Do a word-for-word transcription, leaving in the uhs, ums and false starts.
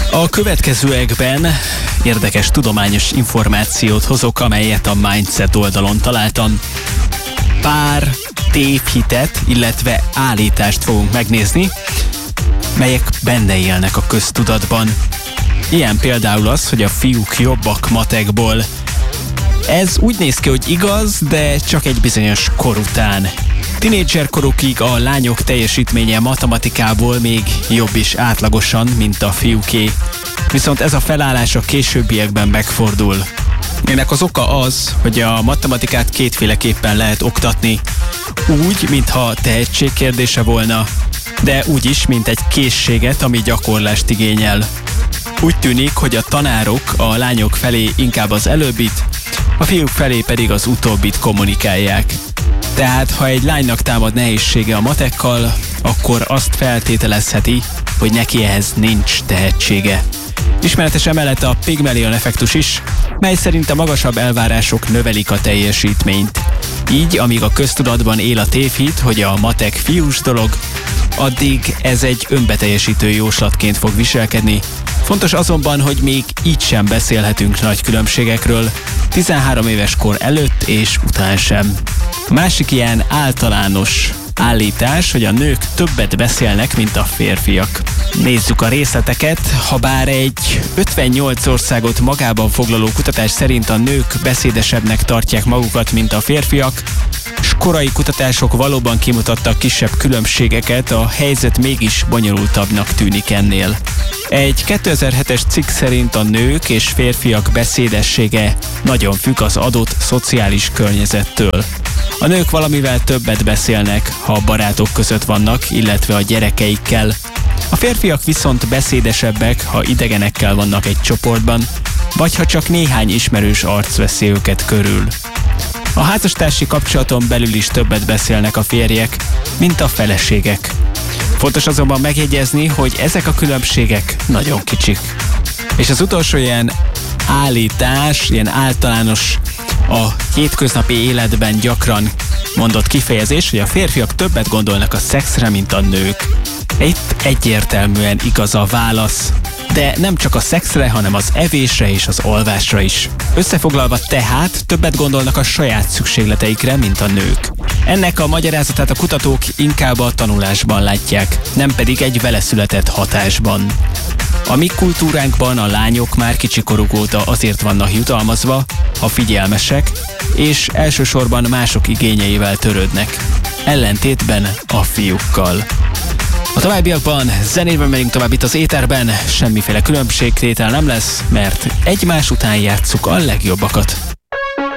A következőekben érdekes tudományos információt hozok, amelyet a Mindset oldalon találtam. Pár tévhitet, illetve állítást fogunk megnézni, melyek benne élnek a köztudatban. Ilyen például az, hogy a fiúk jobbak matekból. Ez úgy néz ki, hogy igaz, de csak egy bizonyos kor után. Tinédzserkorukig a lányok teljesítménye matematikából még jobb is átlagosan, mint a fiúké. Viszont ez a felállás a későbbiekben megfordul. Ennek az oka az, hogy a matematikát kétféleképpen lehet oktatni. Úgy, mintha tehetség kérdése volna, de úgy is, mint egy készséget, ami gyakorlást igényel. Úgy tűnik, hogy a tanárok a lányok felé inkább az előbbit, a fiúk felé pedig az utóbbit kommunikálják. Tehát, ha egy lánynak támad nehézsége a matekkal, akkor azt feltételezheti, hogy neki ehhez nincs tehetsége. Ismeretes emellett a Pygmalion effektus is, mely szerint a magasabb elvárások növelik a teljesítményt. Így, amíg a köztudatban él a tévhit, hogy a matek fiús dolog, addig ez egy önbeteljesítő jóslatként fog viselkedni. Fontos azonban, hogy még így sem beszélhetünk nagy különbségekről, tizenhárom éves kor előtt és után sem. A másik ilyen általános állítás, hogy a nők többet beszélnek, mint a férfiak. Nézzük a részleteket. Habár egy ötvennyolc országot magában foglaló kutatás szerint a nők beszédesebbnek tartják magukat, mint a férfiak, s korai kutatások valóban kimutattak kisebb különbségeket, a helyzet mégis bonyolultabbnak tűnik ennél. Egy kétezer-hetes cikk szerint a nők és férfiak beszédessége nagyon függ az adott szociális környezettől. A nők valamivel többet beszélnek, ha a barátok között vannak, illetve a gyerekeikkel. A férfiak viszont beszédesebbek, ha idegenekkel vannak egy csoportban, vagy ha csak néhány ismerős arc veszi őket körül. A házastársi kapcsolaton belül is többet beszélnek a férjek, mint a feleségek. Fontos azonban megjegyezni, hogy ezek a különbségek nagyon kicsik. És az utolsó ilyen állítás, ilyen általános, a hétköznapi életben gyakran mondott kifejezés, hogy a férfiak többet gondolnak a szexre, mint a nők. Itt egyértelműen igaz a válasz, de nem csak a szexre, hanem az evésre és az alvásra is. Összefoglalva tehát többet gondolnak a saját szükségleteikre, mint a nők. Ennek a magyarázatát a kutatók inkább a tanulásban látják, nem pedig egy veleszületett hatásban. A mi kultúránkban a lányok már kicsikoruk óta azért vannak jutalmazva, ha figyelmesek, és elsősorban mások igényeivel törődnek, ellentétben a fiúkkal. A továbbiakban zenében megyünk tovább itt az éterben, semmiféle különbségtétel nem lesz, mert egymás után játsszuk a legjobbakat.